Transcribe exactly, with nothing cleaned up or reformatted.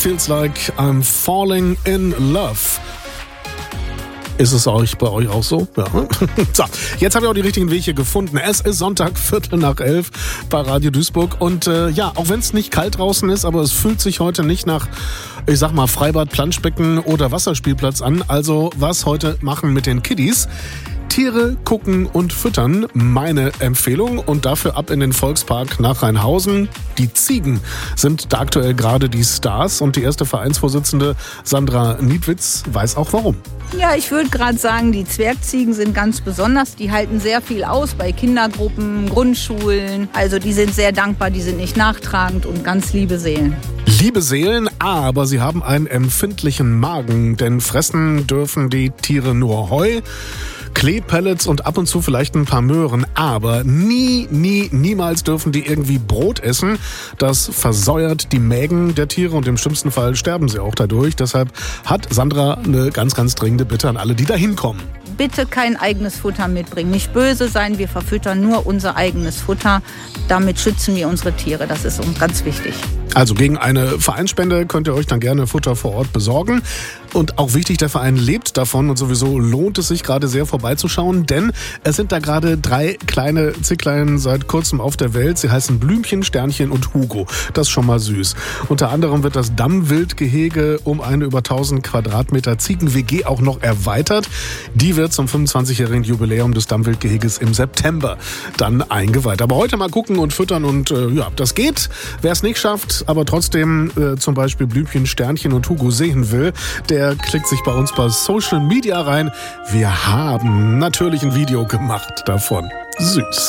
Feels like I'm falling in love. Ist es euch bei euch auch so? Ja. So, jetzt habe ich auch die richtigen Wege gefunden. Es ist Sonntag, Viertel nach elf bei Radio Duisburg. Und äh, ja, auch wenn es nicht kalt draußen ist, aber es fühlt sich heute nicht nach, ich sag mal, Freibad, Planschbecken oder Wasserspielplatz an. Also was heute machen mit den Kiddies? Tiere gucken und füttern, meine Empfehlung. Und dafür ab in den Volkspark nach Rheinhausen. Die Ziegen sind da aktuell gerade die Stars. Und die erste Vereinsvorsitzende Sandra Niedwitz weiß auch warum. Ja, ich würde gerade sagen, die Zwergziegen sind ganz besonders. Die halten sehr viel aus bei Kindergruppen, Grundschulen. Also die sind sehr dankbar, die sind nicht nachtragend und ganz liebe Seelen. Liebe Seelen, aber sie haben einen empfindlichen Magen, denn fressen dürfen die Tiere nur Heu, Kleepellets und ab und zu vielleicht ein paar Möhren. Aber nie, nie, niemals dürfen die irgendwie Brot essen. Das versäuert die Mägen der Tiere und im schlimmsten Fall sterben sie auch dadurch. Deshalb hat Sandra eine ganz, ganz dringende Bitte an alle, die da hinkommen. Bitte kein eigenes Futter mitbringen. Nicht böse sein, wir verfüttern nur unser eigenes Futter. Damit schützen wir unsere Tiere. Das ist uns ganz wichtig. Also gegen eine Vereinsspende könnt ihr euch dann gerne Futter vor Ort besorgen. Und auch wichtig, der Verein lebt davon und sowieso lohnt es sich gerade sehr vorbeizuschauen, denn es sind da gerade drei kleine Zicklein seit kurzem auf der Welt. Sie heißen Blümchen, Sternchen und Hugo. Das ist schon mal süß. Unter anderem wird das Dammwildgehege um eine über tausend Quadratmeter Ziegen-W G auch noch erweitert. Die wird zum fünfundzwanzigjährigen Jubiläum des Dammwildgeheges im September dann eingeweiht. Aber heute mal gucken und füttern und äh, ja, das geht. Wer es nicht schafft, aber trotzdem äh, zum Beispiel Blümchen, Sternchen und Hugo sehen will, der klickt sich bei uns bei Social Media rein. Wir haben natürlich ein Video gemacht davon. Süß.